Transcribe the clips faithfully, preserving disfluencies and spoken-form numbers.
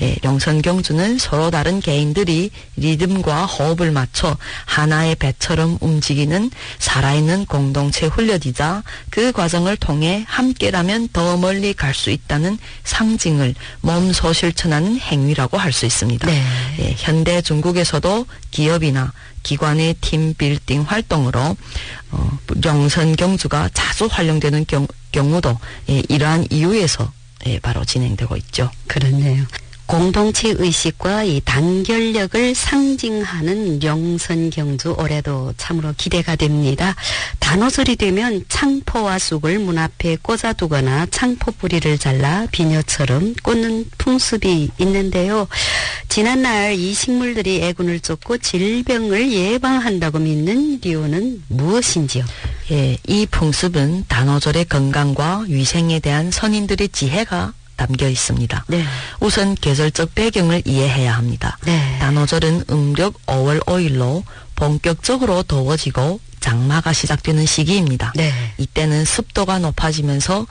예, 영선경주는 서로 다른 개인들이 리듬과 호흡을 맞춰 하나의 배처럼 움직이는 살아있는 공동체 훈련이자 그 과정을 통해 함께라면 더 멀리 갈 수 있다는 상징을 몸소 실천하는 행위라고 할 수 있습니다. 네. 예, 현대 중국에서도 기업이나 기관의 팀 빌딩 활동으로 어, 영선경주가 자주 활용되는 경, 경우도 예, 이러한 이유에서 예, 바로 진행되고 있죠. 그렇네요. 공동체 의식과 이 단결력을 상징하는 영선경주 올해도 참으로 기대가 됩니다. 단오절이 되면 창포와 쑥을 문 앞에 꽂아두거나 창포 뿌리를 잘라 비녀처럼 꽂는 풍습이 있는데요. 지난날 이 식물들이 애군을 쫓고 질병을 예방한다고 믿는 이유는 무엇인지요? 예, 이 풍습은 단오절의 건강과 위생에 대한 선인들의 지혜가 담겨 있습니다. 네. 우선 계절적 배경을 이해해야 합니다. 네. 단오절은 음력 오월 오일로 본격적으로 더워지고 장마가 시작되는 시기입니다. 네. 이때는 습도가 높아지면서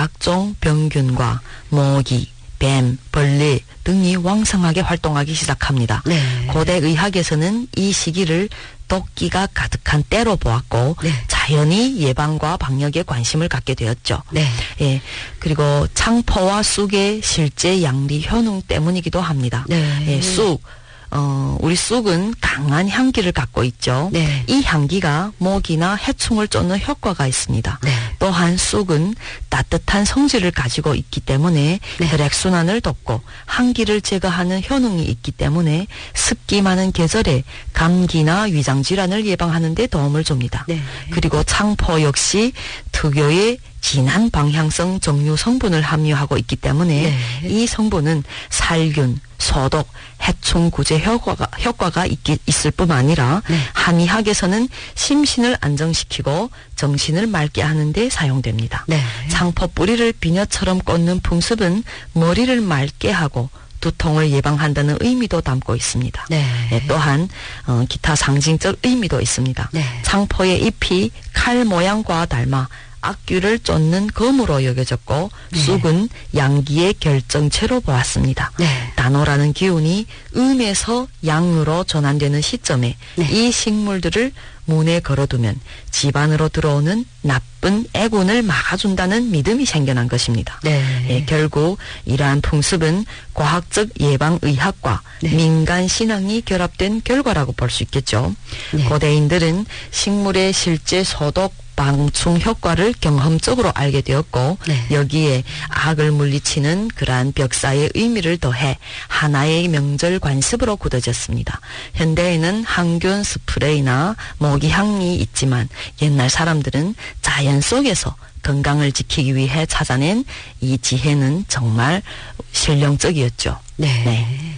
각종 병균과 모기, 뱀, 벌레 등이 왕성하게 활동하기 시작합니다. 네. 고대 의학에서는 이 시기를 독기가 가득한 때로 보았고 네. 자연히 예방과 방역에 관심을 갖게 되었죠. 네. 예, 그리고 창포와 쑥의 실제 양리 효능 때문이기도 합니다. 네. 예, 쑥, 어, 우리 쑥은 강한 향기를 갖고 있죠. 네. 이 향기가 모기나 해충을 쫓는 효과가 있습니다. 네. 또한 쑥은 따뜻한 성질을 가지고 있기 때문에 네. 혈액순환을 돕고 한기를 제거하는 효능이 있기 때문에 습기 많은 계절에 감기나 위장질환을 예방하는 데 도움을 줍니다. 네. 그리고 창포 역시 특유의 진한 방향성 정류 성분을 함유하고 있기 때문에 네. 이 성분은 살균, 소독, 해충 구제 효과가, 효과가 있기, 있을 뿐 아니라 네. 한의학에서는 심신을 안정시키고 정신을 맑게 하는 데 사용됩니다. 네. 창포 뿌리를 비녀처럼 꽂는 풍습은 머리를 맑게 하고 두통을 예방한다는 의미도 담고 있습니다. 네. 예, 또한 어, 기타 상징적 의미도 있습니다. 네. 창포의 잎이 칼 모양과 닮아 악귀를 쫓는 검으로 여겨졌고 네. 쑥은 양기의 결정체로 보았습니다. 네. 단오라는 기운이 음에서 양으로 전환되는 시점에 네. 이 식물들을 문에 걸어두면 집안으로 들어오는 나쁜 애군을 막아준다는 믿음이 생겨난 것입니다. 네. 예, 결국 이러한 풍습은 과학적 예방의학과 네. 민간 신앙이 결합된 결과라고 볼 수 있겠죠. 네. 고대인들은 식물의 실제 소독 방충 효과를 경험적으로 알게 되었고 네. 여기에 악을 물리치는 그러한 벽사의 의미를 더해 하나의 명절 관습으로 굳어졌습니다. 현대에는 항균 스프레이나 모기향이 있지만 옛날 사람들은 자연 속에서 건강을 지키기 위해 찾아낸 이 지혜는 정말 실용적이었죠. 네. 네.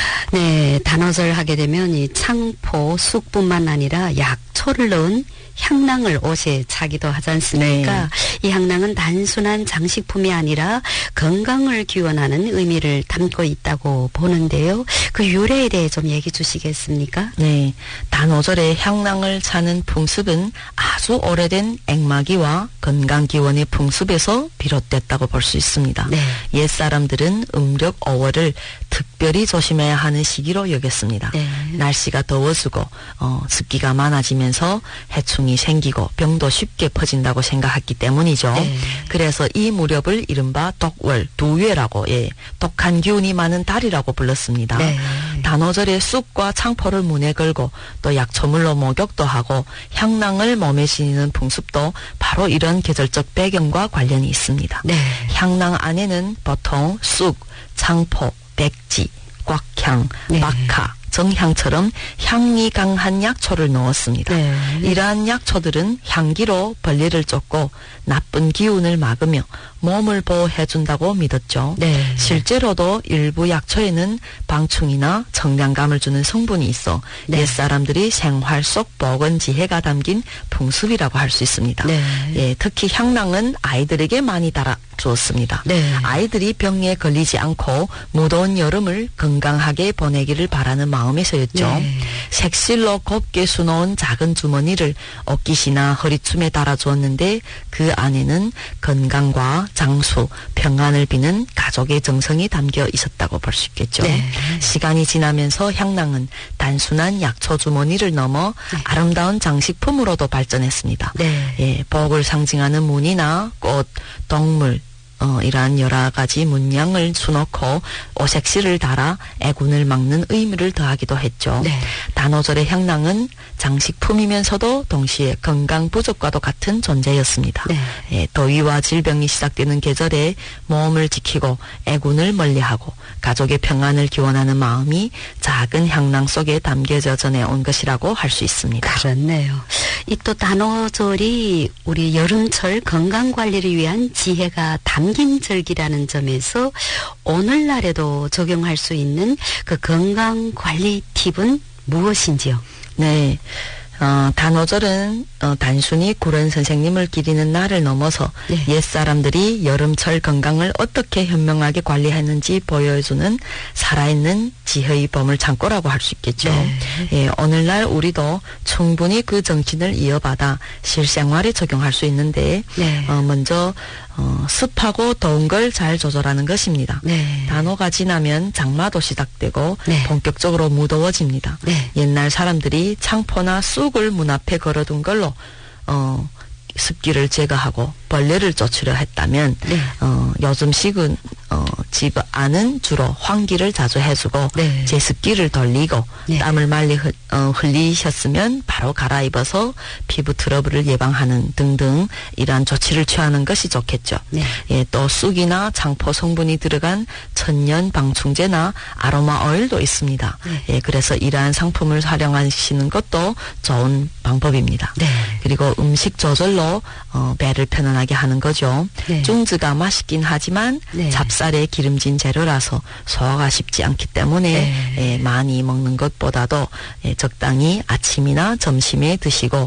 네, 단오절 하게 되면 이 창포, 쑥뿐만 아니라 약초를 넣은 향낭을 옷에 차기도 하지 않습니까? 네. 이 향낭은 단순한 장식품이 아니라 건강을 기원하는 의미를 담고 있다고 보는데요. 그 유래에 대해 좀 얘기 주시겠습니까? 네. 단오절에 향낭을 차는 풍습은 아주 오래된 액마기와 건강기원의 풍습에서 비롯됐다고 볼 수 있습니다. 네. 옛사람들은 음력 오월을 특별히 조심해야 하는 시기로 여겼습니다. 네. 날씨가 더워지고 어, 습기가 많아지면서 해충이 생기고 병도 쉽게 퍼진다고 생각했기 때문이죠. 네. 그래서 이 무렵을 이른바 독월, 두月라고 예, 독한 기운이 많은 달이라고 불렀습니다. 네. 단오절에 쑥과 창포를 문에 걸고 또 약초물로 목욕도 하고 향낭을 몸에 지니는 풍습도 바로 이런 계절적 배경과 관련이 있습니다. 네. 향낭 안에는 보통 쑥, 창포, 백지, 꽉향, 네. 박하, 정향처럼 향이 강한 약초를 넣었습니다. 네. 이러한 약초들은 향기로 벌레를 쫓고 나쁜 기운을 막으며 몸을 보호해준다고 믿었죠. 네. 실제로도 일부 약초에는 방충이나 청량감을 주는 성분이 있어 네. 옛사람들이 생활 속 보건지혜가 담긴 풍습이라고 할 수 있습니다. 네. 예, 특히 향낭은 아이들에게 많이 달아주었습니다. 네. 아이들이 병에 걸리지 않고 무더운 여름을 건강하게 보내기를 바라는 마음에서였죠. 네. 색실로 곱게 수놓은 작은 주머니를 어깨시나 허리춤에 달아주었는데 그 안에는 건강과 장수, 평안을 비는 가족의 정성이 담겨 있었다고 볼 수 있겠죠. 네. 시간이 지나면서 향낭은 단순한 약초 주머니를 넘어 네. 아름다운 장식품으로도 발전했습니다. 네. 예, 복을 상징하는 문이나 꽃, 동물, 어, 이러한 여러 가지 문양을 수놓고 오색실을 달아 애군을 막는 의미를 더하기도 했죠. 네. 단오절의 향낭은 장식품이면서도 동시에 건강 부족과도 같은 존재였습니다. 네. 예, 더위와 질병이 시작되는 계절에 몸을 지키고 애군을 멀리하고 가족의 평안을 기원하는 마음이 작은 향낭 속에 담겨져 전해온 것이라고 할 수 있습니다. 그렇네요. 이 또 단오절이 우리 여름철 건강관리를 위한 지혜가 담긴 절기라는 점에서 오늘날에도 적용할 수 있는 그 건강관리 팁은 무엇인지요? 네. 어, 단오절은 어, 단순히 구른 선생님을 기리는 날을 넘어서 네. 옛사람들이 여름철 건강을 어떻게 현명하게 관리했는지 보여주는 살아있는 지혜의 보물 창고라고 할 수 있겠죠. 네. 예, 오늘날 우리도 충분히 그 정신을 이어받아 실생활에 적용할 수 있는데 네. 어, 먼저 어, 습하고 더운 걸 잘 조절하는 것입니다. 네. 단오가 지나면 장마도 시작되고 네. 본격적으로 무더워집니다. 네. 옛날 사람들이 창포나 쑥을 문 앞에 걸어둔 걸로 어, 습기를 제거하고 벌레를 쫓으려 했다면 네. 어, 요즘식은 어, 집 안은 주로 환기를 자주 해주고 네. 제습기를 돌리고 네. 땀을 많이 흘, 어, 흘리셨으면 바로 갈아입어서 피부 트러블을 예방하는 등등 이러한 조치를 취하는 것이 좋겠죠. 네. 예, 또 쑥이나 장포 성분이 들어간 천연 방충제나 아로마 오일도 있습니다. 네. 예, 그래서 이러한 상품을 활용하시는 것도 좋은 방법입니다. 네. 그리고 음식 조절로 어, 배를 편안하게 하는 거죠. 네. 쫑즈가 맛있긴 하지만 네. 찹쌀에 기름진 재료라서 소화가 쉽지 않기 때문에 네. 예, 많이 먹는 것보다도 예, 적당히 아침이나 점심에 드시고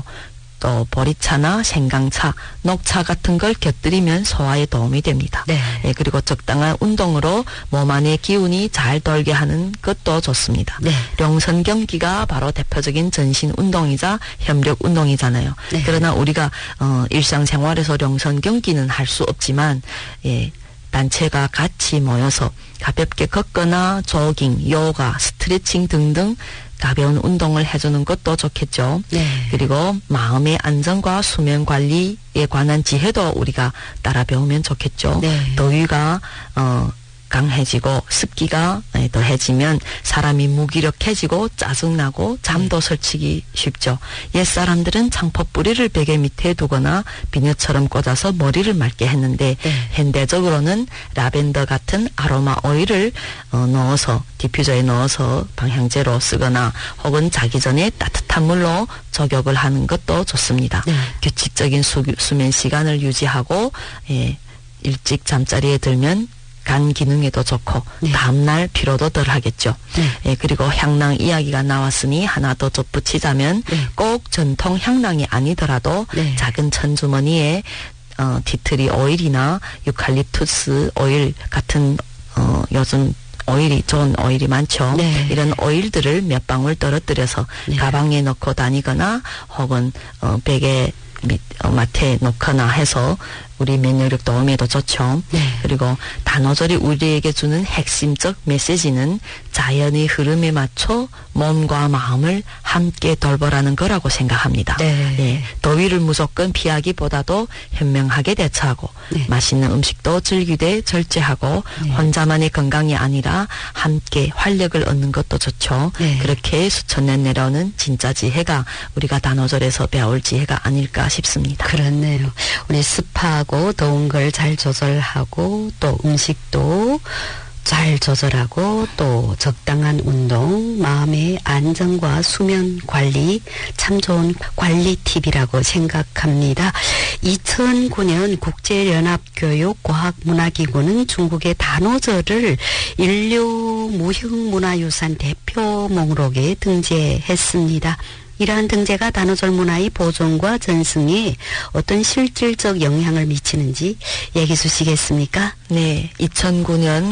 또 보리차나 생강차, 녹차 같은 걸 곁들이면 소화에 도움이 됩니다. 네. 예, 그리고 적당한 운동으로 몸 안의 기운이 잘 돌게 하는 것도 좋습니다. 네. 룡선 경기가 바로 대표적인 전신 운동이자 협력 운동이잖아요. 네. 그러나 우리가 어, 일상생활에서 룡선 경기는 할 수 없지만 예, 단체가 같이 모여서 가볍게 걷거나 조깅, 요가, 스트레칭 등등 가벼운 운동을 해주는 것도 좋겠죠. 네. 그리고 마음의 안정과 수면 관리에 관한 지혜도 우리가 따라 배우면 좋겠죠. 네. 더위가 어, 강해지고 습기가 더해지면 사람이 무기력해지고 짜증나고 잠도 설치기 쉽죠. 옛사람들은 창포 뿌리를 베개 밑에 두거나 비누처럼 꽂아서 머리를 맑게 했는데 네. 현대적으로는 라벤더 같은 아로마 오일을 어, 넣어서 디퓨저에 넣어서 방향제로 쓰거나 혹은 자기 전에 따뜻한 물로 적욕을 하는 것도 좋습니다. 네. 규칙적인 수, 수면 시간을 유지하고 예, 일찍 잠자리에 들면 간 기능에도 좋고 네. 다음날 피로도 덜 하겠죠. 네. 예, 그리고 향낭 이야기가 나왔으니 하나 더 덧붙이자면 네. 꼭 전통 향낭이 아니더라도 네. 작은 천주머니에 어, 티트리 오일이나 유칼립투스 오일 같은 어, 요즘 오일이 좋은 오일이 많죠. 네. 이런 오일들을 몇 방울 떨어뜨려서 네. 가방에 넣고 다니거나 혹은 어, 베개 밑, 어, 마트에 놓거나 해서 우리 면역력 도움에도 좋죠. 네. 그리고 단오절이 우리에게 주는 핵심적 메시지는 자연의 흐름에 맞춰 몸과 마음을 함께 돌보라는 거라고 생각합니다. 네. 예, 더위를 무조건 피하기보다도 현명하게 대처하고 네. 맛있는 음식도 즐기되 절제하고 네. 혼자만의 건강이 아니라 함께 활력을 얻는 것도 좋죠. 네. 그렇게 수천 년 내려오는 진짜 지혜가 우리가 단오절에서 배울 지혜가 아닐까 싶습니다. 그렇네요. 우리 습하고 더운 걸 잘 조절하고 또 음식도 잘 조절하고 또 적당한 운동, 마음의 안정과 수면 관리 참 좋은 관리 팁이라고 생각합니다. 이천구 년 국제연합교육과학문화기구는 중국의 단오절을 인류 무형문화유산 대표 목록에 등재했습니다. 이러한 등재가 단오절 문화의 보존과 전승에 어떤 실질적 영향을 미치는지 얘기 주시겠습니까? 네, 이천구 년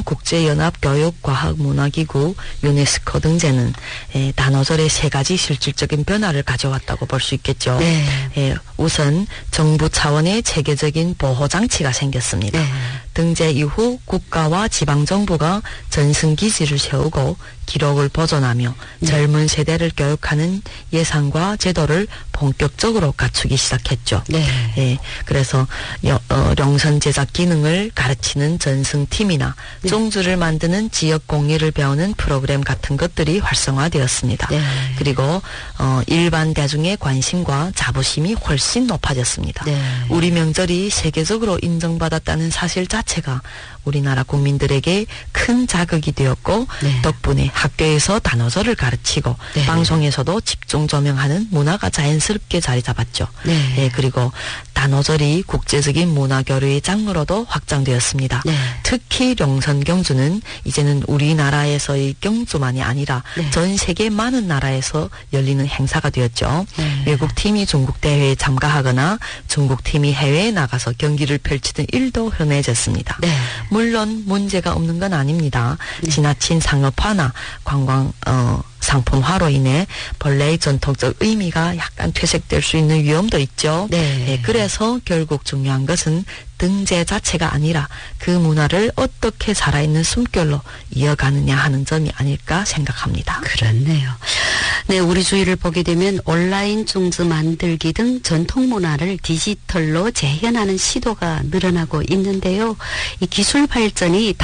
국제연합교육과학문화기구 유네스코 등재는 에, 단오절의 세 가지 실질적인 변화를 가져왔다고 볼 수 있겠죠. 네. 에, 우선 정부 차원의 체계적인 보호장치가 생겼습니다. 네. 등재 이후 국가와 지방정부가 전승기지를 세우고 기록을 보존하며 네. 젊은 세대를 교육하는 예산과 제도를 본격적으로 갖추기 시작했죠. 네. 예, 그래서 여, 어, 령선 제작 기능을 가르치는 전승팀이나 네. 쫑주를 만드는 지역 공예를 배우는 프로그램 같은 것들이 활성화되었습니다. 네. 그리고 어, 일반 대중의 관심과 자부심이 훨씬 높아졌습니다. 네. 우리 명절이 세계적으로 인정받았다는 사실 자체가 우리나라 국민들에게 큰 자극이 되었고 네. 덕분에 학교에서 단오절을 가르치고 네. 방송에서도 집중 조명하는 문화가 자연스럽게 자리 잡았죠. 네. 예, 그리고 단오절이 국제적인 문화교류의 장르로도 확장되었습니다. 네. 특히 령선경주는 이제는 우리나라에서의 경주만이 아니라 네. 전 세계 많은 나라에서 열리는 행사가 되었죠. 네. 외국 팀이 중국 대회에 참가하거나 중국 팀이 해외에 나가서 경기를 펼치던 일도 흔해졌습니다. 네. 물론 문제가 없는 건 아닙니다. 네. 지나친 상업화나 관광 어, 상품화로 인해 본래의 전통적 의미가 약간 퇴색될 수 있는 위험도 있죠. 네. 예, 그래서 결국 중요한 것은 등재 자체가 아니라 그 문화를 어떻게 살아있는 숨결로 이어가느냐 하는 점이 아닐까 생각합니다. 그렇네요. 네, 우리 주위를 보게 되면 온라인 쫑주 만들기 등 전통 문화를 디지털로 재현하는 시도가 늘어나고 있는데요. 이 기술 발전이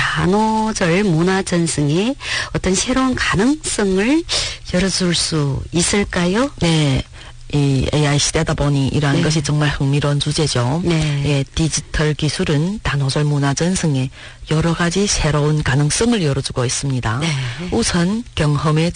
단오절 문화 전승에 어떤 새로운 가능성을 열어줄 수 있을까요? 네. 이 에이아이 시대다 보니 이러한 네. 것이 정말 흥미로운 주제죠. 네. 예, 디지털 기술은 단오절 문화 전승에 여러 가지 새로운 가능성을 열어주고 있습니다. 네. 우선 경험의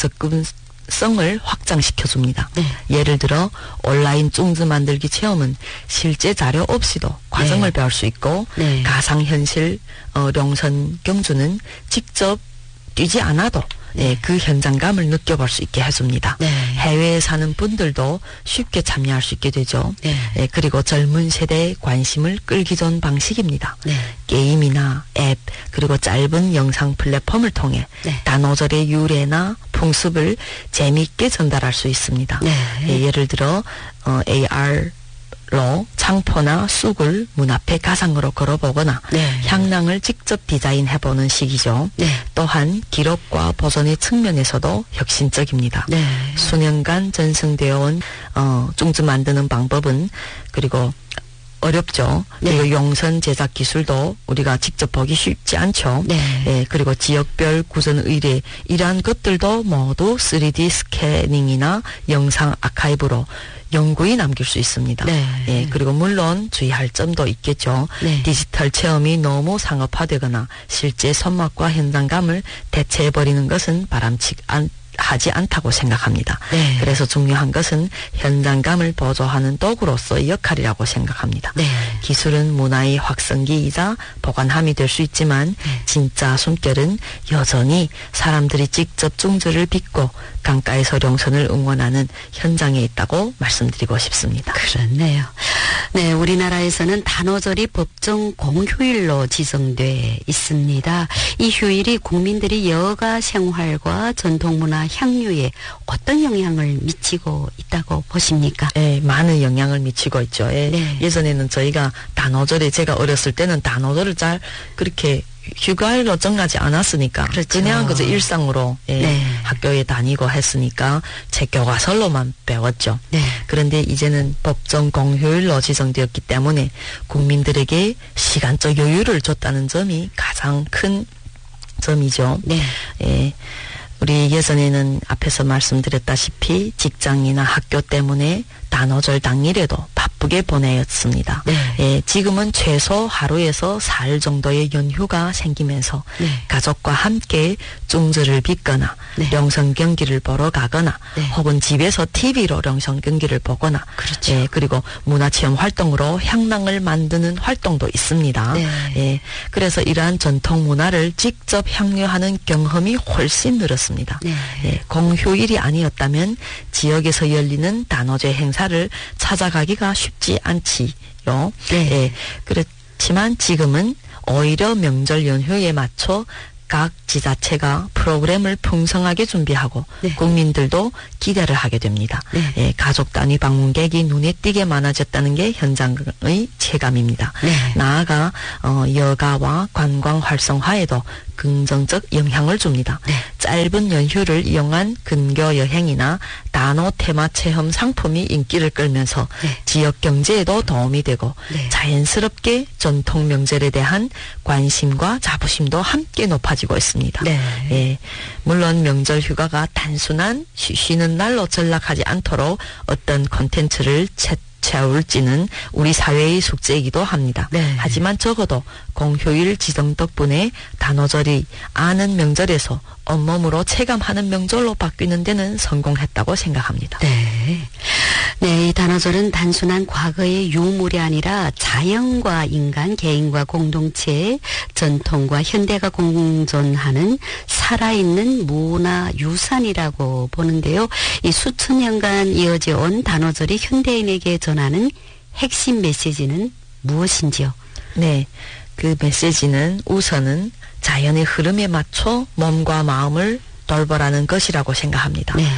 접근성을 확장시켜줍니다. 네. 예를 들어 온라인 쫑주 만들기 체험은 실제 자료 없이도 과정을 네. 배울 수 있고 네. 가상현실 어, 령선 경주는 직접 뛰지 않아도 네, 그 현장감을 느껴볼 수 있게 해줍니다. 네. 해외에 사는 분들도 쉽게 참여할 수 있게 되죠. 네. 네, 그리고 젊은 세대의 관심을 끌기 좋은 방식입니다. 네. 게임이나 앱 그리고 짧은 영상 플랫폼을 통해 네. 단오절의 유래나 풍습을 재미있게 전달할 수 있습니다. 네. 예, 예를 들어 어, 에이아르 로 창포나 쑥을 문 앞에 가상으로 걸어보거나 네. 향랑을 직접 디자인해보는 시기죠. 네. 또한 기록과 보존의 측면에서도 혁신적입니다. 네. 수년간 전승되어 온 어, 쫑주 만드는 방법은 그리고 어렵죠. 네. 그리고 용선 제작 기술도 우리가 직접 보기 쉽지 않죠. 네. 예, 그리고 지역별 구전 의뢰 이러한 것들도 모두 쓰리디 스캐닝이나 영상 아카이브로 영구히 남길 수 있습니다. 네. 예, 그리고 물론 주의할 점도 있겠죠. 네. 디지털 체험이 너무 상업화되거나 실제 손맛과 현장감을 대체해버리는 것은 바람직 않 하지 않다고 생각합니다. 네. 그래서 중요한 것은 현장감을 보조하는 도구로서의 역할이라고 생각합니다. 네. 기술은 문화의 확성기이자 보관함이 될 수 있지만 네. 진짜 숨결은 여전히 사람들이 직접 쫑주를 빚고 강가에서 령선을 응원하는 현장에 있다고 말씀드리고 싶습니다. 그렇네요. 네, 우리나라에서는 단오절이 법정 공휴일로 지정돼 있습니다. 이 휴일이 국민들이 여가 생활과 전통문화 향유에 어떤 영향을 미치고 있다고 보십니까? 예, 많은 영향을 미치고 있죠. 예, 네. 예전에는 저희가 단오절에 제가 어렸을 때는 단오절을 잘 그렇게 휴가일로 정하지 않았으니까 그렇죠. 그냥 그저 일상으로 예, 네. 학교에 다니고 했으니까 제 교과서로만 배웠죠. 네. 그런데 이제는 법정 공휴일로 지정되었기 때문에 국민들에게 시간적 여유를 줬다는 점이 가장 큰 점이죠. 네. 예. 우리 예전에는 앞에서 말씀드렸다시피 직장이나 학교 때문에 단오절 당일에도 바쁘게 보내었습니다. 네. 예, 지금은 최소 하루에서 사흘 정도의 연휴가 생기면서 네. 가족과 함께 粽즈를 빚거나 네. 령선 경기를 보러 가거나 네. 혹은 집에서 티비로 령선 경기를 보거나 그렇죠. 예, 그리고 문화체험 활동으로 향낭을 만드는 활동도 있습니다. 네. 예, 그래서 이러한 전통 문화를 직접 향유하는 경험이 훨씬 늘었습니다. 네. 예, 공휴일이 아니었다면 지역에서 열리는 단오제 행사를 찾아가기가 쉽지 않지요. 네. 예, 그렇지만 지금은 오히려 명절 연휴에 맞춰 각 지자체가 프로그램을 풍성하게 준비하고 네. 국민들도 기대를 하게 됩니다. 네. 예, 가족 단위 방문객이 눈에 띄게 많아졌다는 게 현장의 체감입니다. 네. 나아가 어, 여가와 관광 활성화에도 긍정적 영향을 줍니다. 네. 짧은 연휴를 이용한 근교 여행이나 단오 테마 체험 상품이 인기를 끌면서 네. 지역 경제에도 도움이 되고 네. 자연스럽게 전통 명절에 대한 관심과 자부심도 함께 높아지고 있습니다. 네. 예, 물론 명절 휴가가 단순한 쉬- 쉬는 날로 전락하지 않도록 어떤 콘텐츠를 채 채울지는 우리 사회의 숙제이기도 합니다. 네. 하지만 적어도 공휴일 지정 덕분에 단오절이 아는 명절에서 온몸으로 체감하는 명절로 바뀌는 데는 성공했다고 생각합니다. 네. 네, 이 단오절은 단순한 과거의 유물이 아니라 자연과 인간, 개인과 공동체, 전통과 현대가 공존하는 살아있는 문화 유산이라고 보는데요. 이 수천 년간 이어져 온 단오절이 현대인에게 전하는 핵심 메시지는 무엇인지요? 네, 그 메시지는 우선은 자연의 흐름에 맞춰 몸과 마음을 돌보라는 것이라고 생각합니다. 네.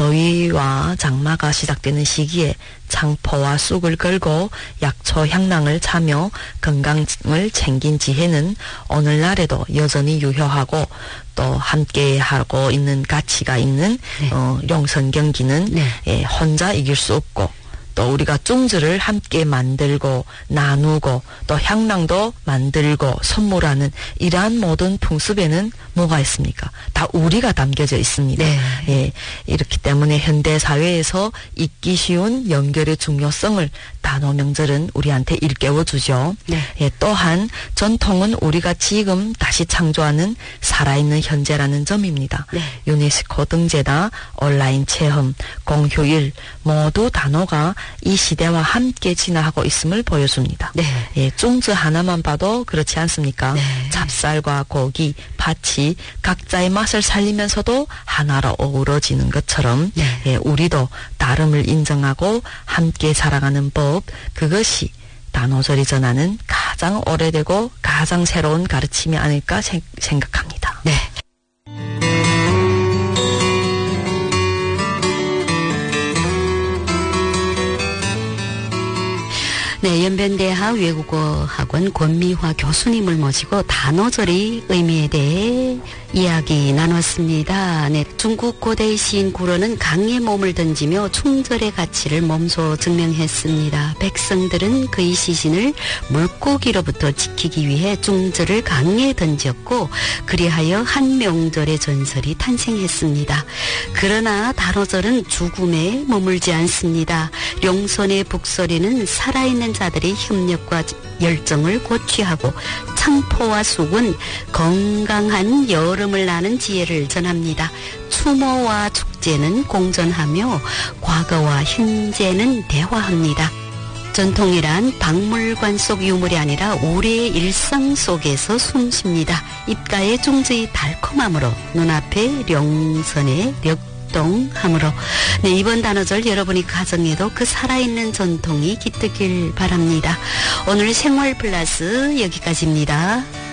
더위와 장마가 시작되는 시기에 창포와 쑥을 걸고 약초 향낭을 차며 건강을 챙긴 지혜는 오늘날에도 여전히 유효하고 또 함께하고 있는 가치가 있는 네. 어, 령선 경기는 네. 예, 혼자 이길 수 없고 또 우리가 粽즈를 함께 만들고 나누고 또 향낭도 만들고 선물하는 이러한 모든 풍습에는 뭐가 있습니까? 다 우리가 담겨져 있습니다. 네. 예, 이렇기 때문에 현대 사회에서 잊기 쉬운 연결의 중요성을 단오 명절은 우리한테 일깨워 주죠. 네. 예, 또한 전통은 우리가 지금 다시 창조하는 살아있는 현재라는 점입니다. 네. 유네스코 등재다 온라인 체험, 공휴일 모두 단오가 이 시대와 함께 진화하고 있음을 보여줍니다. 네. 예, 粽즈 하나만 봐도 그렇지 않습니까? 네. 찹쌀과 고기, 팥이 각자의 맛을 살리면서도 하나로 어우러지는 것처럼 네. 예, 우리도 다름을 인정하고 함께 살아가는 법, 그것이 단오절이 전하는 가장 오래되고 가장 새로운 가르침이 아닐까 생, 생각합니다. 네. 네, 연변대학 외국어학원 권미화 교수님을 모시고 단오절의 의미에 대해 이야기 나눴습니다. 네, 중국 고대 시인 구로는 강에 몸을 던지며 충절의 가치를 몸소 증명했습니다. 백성들은 그의 시신을 물고기로부터 지키기 위해 粽즈를 강에 던졌고 그리하여 한 명절의 전설이 탄생했습니다. 그러나 단오절은 죽음에 머물지 않습니다. 령선의 북소리는 살아있는 자들의 협력과 열정을 고취하고 창포와 쑥은 건강한 여름을 나는 지혜를 전합니다. 추모와 축제는 공존하며 과거와 현재는 대화합니다. 전통이란 박물관 속 유물이 아니라 우리의 일상 속에서 숨쉽니다. 입가에 粽즈의 달콤함으로 눈앞에 령선의 력 동함으로 네, 이번 단오절 여러분이 가정에도 그 살아있는 전통이 깃들길 바랍니다. 오늘 생활 플러스 여기까지입니다.